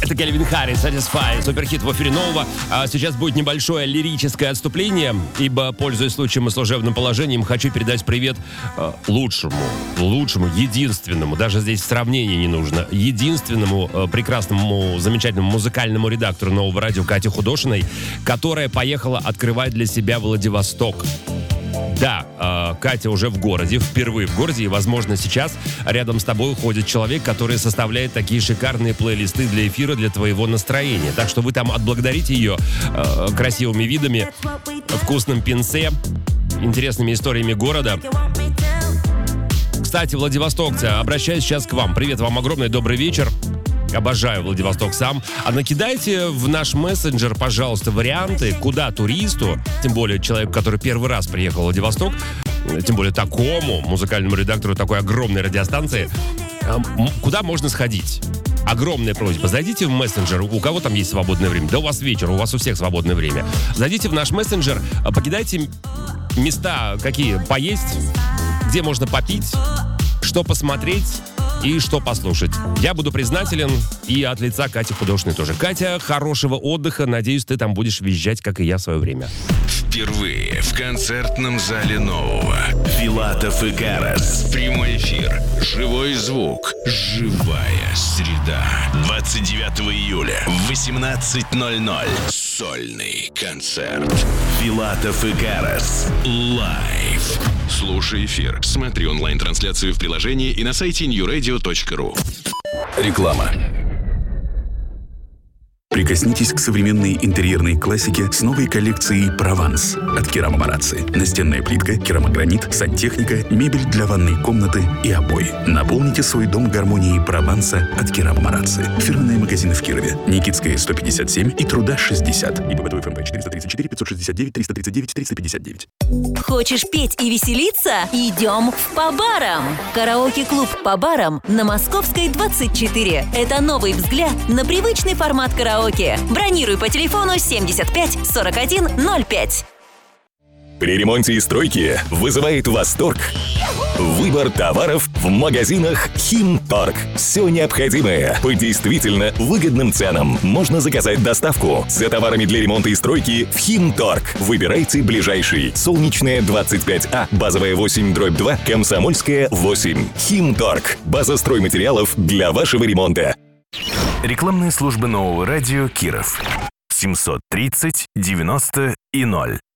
Это Кельвин Харрис, Satisfy, суперхит в эфире нового. А сейчас будет небольшое лирическое отступление, ибо, пользуясь случаем и служебным положением, хочу передать привет лучшему, единственному, даже здесь сравнения не нужно, единственному прекрасному, замечательному музыкальному редактору нового радио Кате Худошиной, которая поехала открывать для себя Владивосток. Да, Катя уже в городе, впервые в городе, и, возможно, сейчас рядом с тобой уходит человек, который составляет такие шикарные плейлисты для эфира, для твоего настроения. Так что вы там отблагодарите ее красивыми видами, вкусным пинце, интересными историями города. Кстати, владивостокцы, обращаюсь сейчас к вам. Привет вам огромный, добрый вечер. Обожаю Владивосток сам. А накидайте в наш мессенджер, пожалуйста, варианты, куда туристу, тем более человеку, который первый раз приехал в Владивосток, тем более такому музыкальному редактору такой огромной радиостанции, куда можно сходить. Огромная просьба. Зайдите в мессенджер, у кого там есть свободное время. Да у вас вечер, у вас у всех свободное время. Зайдите в наш мессенджер, покидайте места, какие поесть, где можно попить, что посмотреть и что послушать. Я буду признателен, и от лица Кати Худошиной тоже. Катя, хорошего отдыха. Надеюсь, ты там будешь визжать, как и я в свое время. Впервые в концертном зале нового. Филатов и Карас. Прямой эфир. Живой звук. Живая среда. 29 июля в 18:00. Сольный концерт. Филатов и Карас. Лайв. Слушай эфир. Смотри онлайн-трансляцию в приложении и на сайте newradio.ru. Реклама. Прикоснитесь к современной интерьерной классике с новой коллекцией «Прованс» от Керама Марацци. Настенная плитка, керамогранит, сантехника, мебель для ванной комнаты и обои. Наполните свой дом гармонией Прованса от Керама Марацци. Фирменные магазины в Кирове. Никитская, 157 и Труда, 60. ИББ ФМП 434 569 339 359. Хочешь петь и веселиться? Идем в По-барам. Караоке-клуб «По-барам» на Московской, 24. Это новый взгляд на привычный формат караоке. Бронируй по телефону 75 41 05. При ремонте и стройке вызывает восторг выбор товаров в магазинах «Химторг». Все необходимое по действительно выгодным ценам. Можно заказать доставку за товарами для ремонта и стройки в «Химторг». Выбирайте ближайший. Солнечная, 25А, базовая 8/2, Комсомольская, 8. «Химторг». База стройматериалов для вашего ремонта. Рекламные службы нового радио Киров. 730 90 и 0.